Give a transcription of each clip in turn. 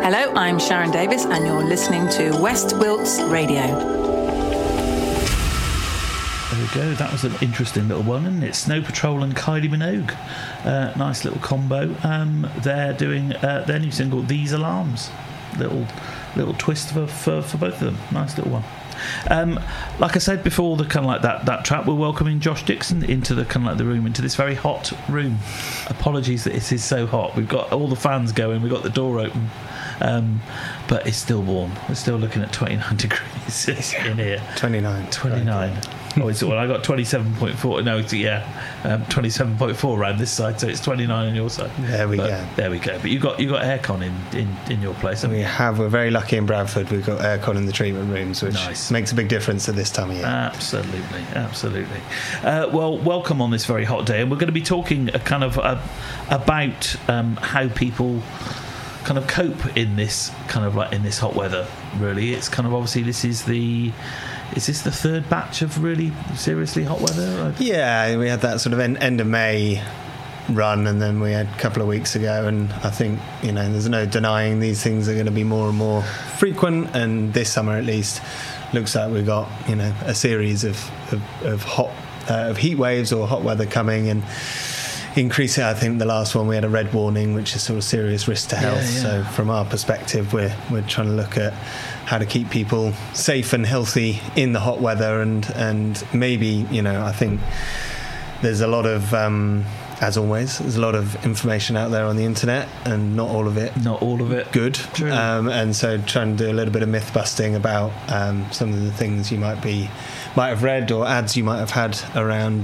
Hello, I'm Sharon Davis, and you're listening to West Wilts Radio. There we go. That was an interesting little one, isn't it? Snow Patrol and Kylie Minogue. Nice little combo. They're doing their new single, These Alarms. Little twist for both of them. Nice little one. Like I said before, the kind of like that track, we're welcoming Josh Dixon into the kind of like the room, into this very hot room. Apologies that it is so hot. We've got all the fans going, we've got the door open, but it's still warm. We're still looking at 29 degrees in here. 29. Oh, well, I got 27.4. No, yeah, 27.4 around this side, so it's 29 on your side. There we go. But you got aircon in your place. We're very lucky in Bradford. We've got aircon in the treatment rooms, which makes a big difference at this time of year. Absolutely. Well, welcome on this very hot day, and we're going to be talking about how people kind of cope in this hot weather. Really, it's kind of obviously is this the third batch of really seriously hot weather? Yeah, we had that sort of end of May run, and then we had a couple of weeks ago, and I think, there's no denying these things are going to be more and more frequent, and this summer at least looks like we've got a series of heat waves or hot weather coming, and increasing. I think the last one we had a red warning, which is sort of serious risk to health. Yeah. So from our perspective, we're trying to look at how to keep people safe and healthy in the hot weather, and maybe I think there's a lot of as always, there's a lot of information out there on the internet, and not all of it good. True. And so trying to do a little bit of myth busting about some of the things you might have read, or ads you might have had around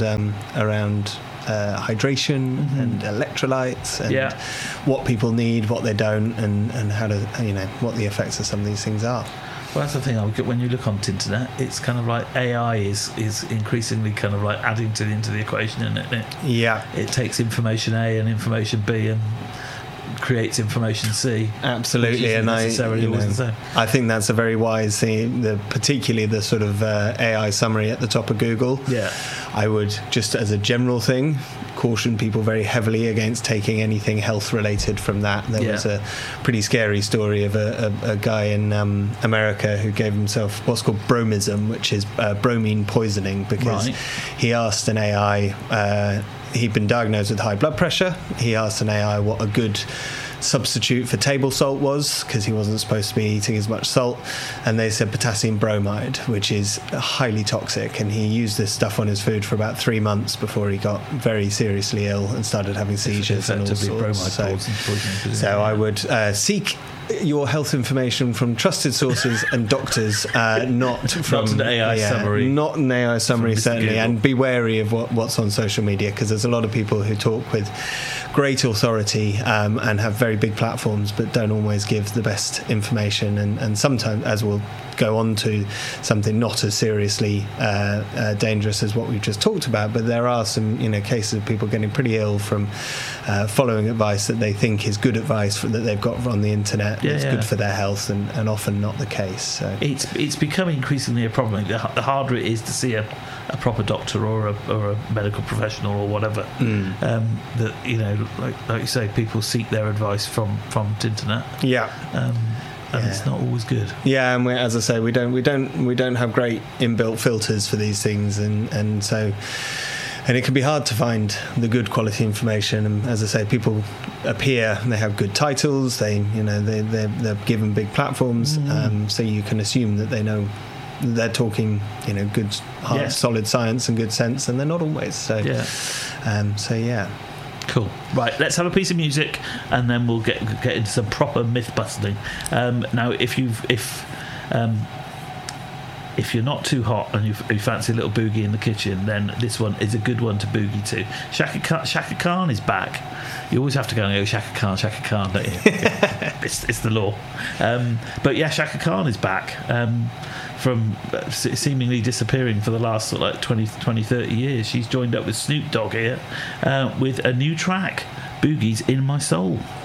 hydration and electrolytes, and what people need, what they don't, and how to what the effects of some of these things are. Well, that's the thing. When you look on the internet, it's kind of like AI is increasingly kind of like adding into the equation, isn't it? Yeah. It takes information A and information B and creates information C. Absolutely, and I think that's a very wise thing. Particularly the sort of AI summary at the top of Google. Yeah, I would, just as a general thing, caution people very heavily against taking anything health related from that. There was a pretty scary story of a guy in America who gave himself what's called bromism, which is bromine poisoning, because he asked an AI. He'd been diagnosed with high blood pressure. He asked an AI what a good substitute for table salt was, because he wasn't supposed to be eating as much salt, and they said potassium bromide, which is highly toxic, and he used this stuff on his food for about 3 months before he got very seriously ill and started having seizures and all sorts. So I would seek your health information from trusted sources and doctors, not from an AI summary. Not an AI summary, certainly, Google. And be wary of what's on social media, because there's a lot of people who talk with great authority and have very big platforms, but don't always give the best information, and sometimes, as we'll go on to, something not as seriously dangerous as what we've just talked about, but there are some cases of people getting pretty ill from following advice that they think is good advice that they've got on the internet. It's good for their health, and often not the case. So it's becoming increasingly a problem. The harder it is to see a proper doctor or a medical professional or whatever, that like you say, people seek their advice from the internet. And it's not always good. Yeah, and as I say, we don't have great inbuilt filters for these things, and so. And it can be hard to find the good quality information. And as I say, people appear, they have good titles, they're given big platforms, so you can assume that they know they're talking, good, hard, solid science and good sense, and they're not always. So, Cool. Right, let's have a piece of music, and then we'll get into some proper myth busting. Now, if you're not too hot and you fancy a little boogie in the kitchen, then this one is a good one to boogie to. Shaka Khan is back. You always have to go and go Shaka Khan, don't you? It's the law. But yeah, Shaka Khan is back from seemingly disappearing for the last 20, 30 years. She's joined up with Snoop Dogg here with a new track, Boogie's in My Soul.